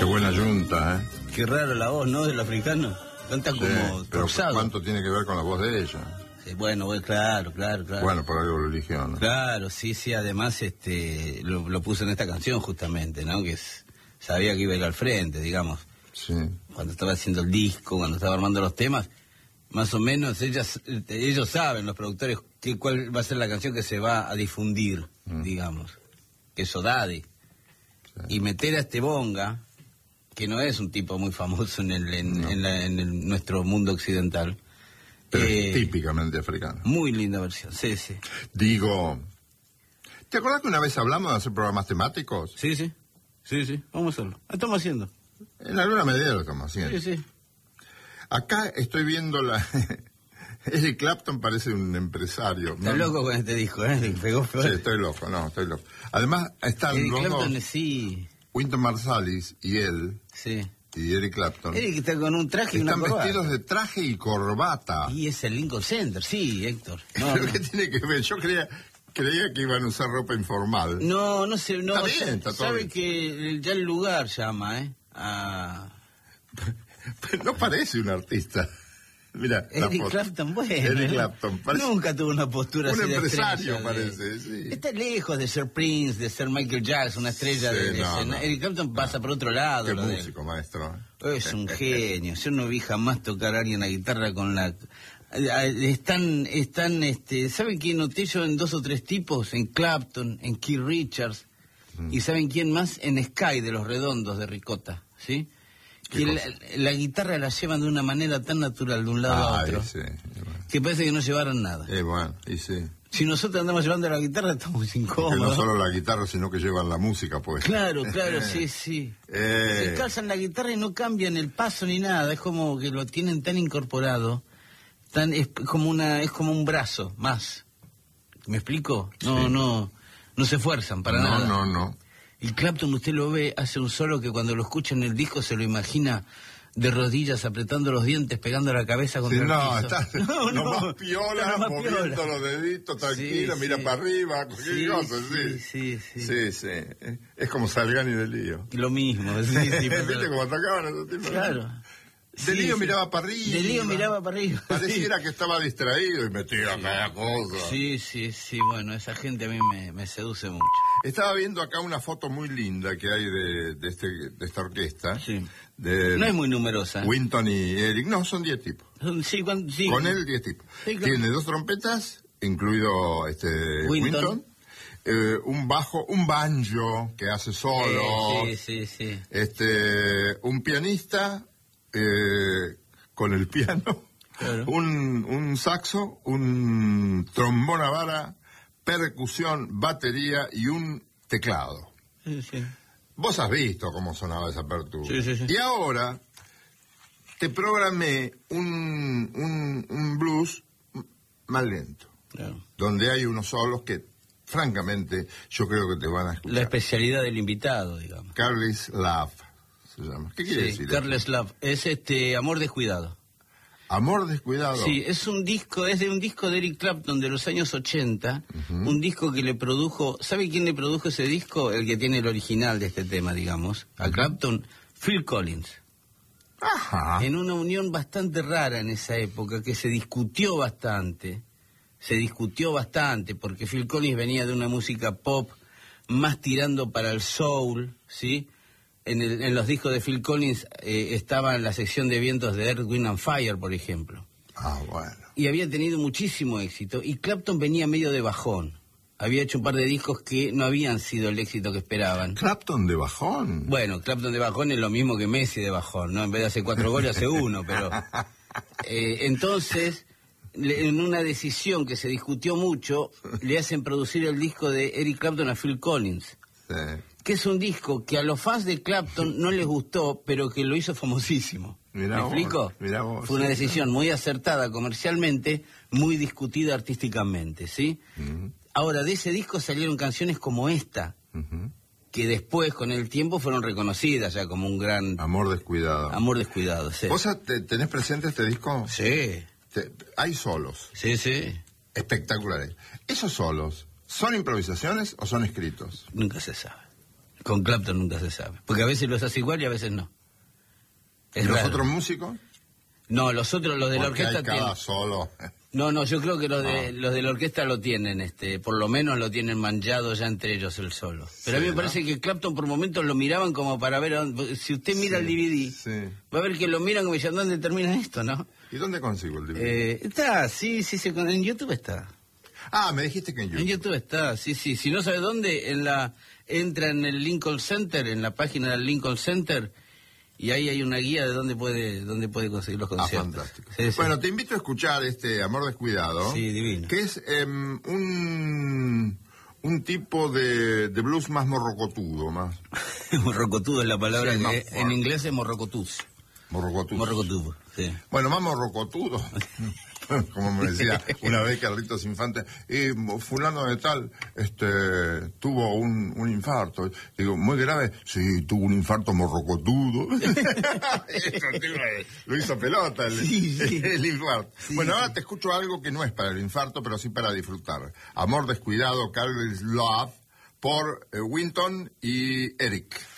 buena yunta, ¿eh? Qué raro la voz, ¿no? Del africano. Canta Sí, como pero forzado. ¿cuánto tiene que ver con la voz de ella? Sí, bueno, claro. Bueno, por algo lo eligió, ¿no? Claro, sí, además lo puso en esta canción justamente, ¿no? Sabía que iba a ir al frente, digamos. Sí. Cuando estaba haciendo el disco, cuando estaba armando los temas, más o menos ellos saben, los productores, cuál va a ser la canción que se va a difundir, digamos. Eso Daddy. Sí. Y meter a este Bonga, que no es un tipo muy famoso en nuestro mundo occidental. Pero es típicamente africano. Muy linda versión, sí. Digo, ¿te acuerdas que una vez hablamos de hacer programas temáticos? Sí, vamos a hacerlo. Lo estamos haciendo. En alguna medida lo estamos haciendo. Sí. Acá estoy viendo Eric Clapton parece un empresario. Está loco con este disco, ¿eh? Pegó. Sí, estoy loco. Además, están Eric los Clapton, dos, sí. Wynton Marsalis y él, sí. Y Eric Clapton. Eric está con un traje y una corbata. Están vestidos de traje y corbata. Y es el Lincoln Center, sí, Héctor. ¿Pero qué tiene que ver? Yo creía que iban a usar ropa informal. No sé, no. Está bien, está todo sabe bien. Que ya el lugar llama, No parece un artista. Mira, Eric Clapton, bueno. Eric Clapton. Nunca tuvo una postura un así de empresario, estrella, parece, sí. Está lejos de ser Prince, de ser Michael Jackson, una estrella de escena. No. Eric Clapton pasa por otro lado. Qué músico, maestro. Es un genio. Yo no vi jamás tocar a alguien la guitarra con la... ¿Saben quién noté yo en 2 o 3 tipos? En Clapton, en Keith Richards. ¿Y saben quién más? En Sky, de Los Redondos, de Ricota, ¿sí? Que la guitarra la llevan de una manera tan natural de un lado a otro, sí, bueno. Que parece que no llevaron nada. Bueno, y sí. Si nosotros andamos llevando la guitarra, estamos incómodos. Que no solo la guitarra, sino que llevan la música, pues. Claro, sí. Y calzan la guitarra y no cambian el paso ni nada. Es como que lo tienen tan incorporado, es como un brazo más. ¿Me explico? No se esfuerzan para nada. No. Y Clapton, usted lo ve, hace un solo que cuando lo escucha en el disco se lo imagina de rodillas, apretando los dientes, pegando la cabeza contra el piso. Está más piola, moviendo los deditos, tranquilo, mira para arriba, cualquier cosa, sí. Es como Salgani de Lío. Lo mismo, sí. ¿Viste cómo atacaban a esos tipos? Claro. De Lío miraba para arriba. De Lío miraba para arriba. Pareciera que estaba distraído y metía cada cosa. Sí, bueno, esa gente a mí me seduce mucho. Estaba viendo acá una foto muy linda que hay de esta orquesta. Sí. No es muy numerosa. Wynton y Eric. No, son 10 tipos. Sí. Con él 10 tipos. Sí, claro. Tiene 2 trompetas, incluido Wynton. Un bajo, un banjo que hace solo. Sí. Un pianista con el piano. Claro. Un saxo, un trombón a vara, percusión, batería y un teclado. Sí. Vos has visto cómo sonaba esa apertura. Sí. Y ahora te programé un blues más lento. Claro. Donde hay unos solos que, francamente, yo creo que te van a escuchar. La especialidad del invitado, digamos. Careless Love se llama. ¿Qué quiere decir? Careless Love. Es Amor Descuidado. Amor Descuidado. Sí, es de un disco de Eric Clapton de los años 80, un disco que le produjo, ¿sabe quién le produjo ese disco? El que tiene el original de este tema, digamos, a Clapton, Phil Collins. Ajá. En una unión bastante rara en esa época, que se discutió bastante, porque Phil Collins venía de una música pop más tirando para el soul, ¿sí? En los discos de Phil Collins estaba en la sección de vientos de Earth, Wind and Fire, por ejemplo. Bueno. Y había tenido muchísimo éxito. Y Clapton venía medio de bajón. Había hecho un par de discos que no habían sido el éxito que esperaban. ¿Clapton de bajón? Bueno, Clapton de bajón es lo mismo que Messi de bajón, ¿no? En vez de hacer 4 goles, hace 1, pero... entonces, en una decisión que se discutió mucho, le hacen producir el disco de Eric Clapton a Phil Collins. Sí. Que es un disco que a los fans de Clapton no les gustó, pero que lo hizo famosísimo. ¿Me explico? Fue una decisión muy acertada comercialmente, muy discutida artísticamente, ¿sí? Ahora, de ese disco salieron canciones como esta, que después, con el tiempo, fueron reconocidas ya como un gran... Amor Descuidado. Amor Descuidado, sí. ¿Vos tenés presente este disco? Sí. Hay solos. Sí. Espectaculares. ¿Esos solos son improvisaciones o son escritos? Nunca se sabe. Con Clapton nunca se sabe. Porque a veces los hace igual y a veces no. ¿Y los otros músicos? No, los otros, los de la orquesta tienen... solo. No, yo creo que los de la orquesta lo tienen, por lo menos lo tienen manchado ya entre ellos el solo. Pero sí, a mí me parece que Clapton por momentos lo miraban como para ver, si usted mira el DVD, va a ver que lo miran como diciendo, ¿dónde termina esto, no? ¿Y dónde consigo el DVD? Está, sí, en YouTube está. Ah, me dijiste que en YouTube. En YouTube está, sí. Si no sabe dónde, entra en el Lincoln Center, en la página del Lincoln Center, y ahí hay una guía de dónde puede conseguir los conciertos. Fantástico. Sí. Bueno, te invito a escuchar Amor Descuidado. Sí, divino. Que es un tipo de blues más morrocotudo, más. Morrocotudo es la palabra que en inglés es morrocotus. Morrocotudo, sí. Bueno, más morrocotudo. Como me decía una vez Carlitos Infante, fulano de tal tuvo un infarto. Digo, muy grave. Sí, tuvo un infarto morrocotudo. Eso, lo hizo pelota el infarto. Sí, bueno, ahora te escucho algo que no es para el infarto, pero sí para disfrutar. Amor Descuidado, Careless Love, por Winton y Eric.